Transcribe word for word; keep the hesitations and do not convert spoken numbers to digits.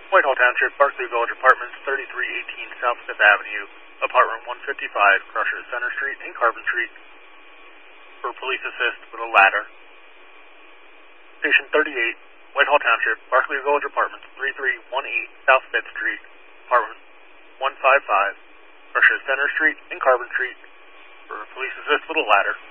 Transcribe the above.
Whitehall Township, Barclay Village Apartments, thirty-three eighteen South Fifth Avenue, Apartment one fifty-five, Crusher Center Street and Carbon Street, for police assist with a ladder. Station thirty-eight, Whitehall Township, Barclay Village Apartments, thirty-three eighteen South Fifth Street, Apartment one fifty-five, Crusher Center Street and Carbon Street, for police assist with a ladder.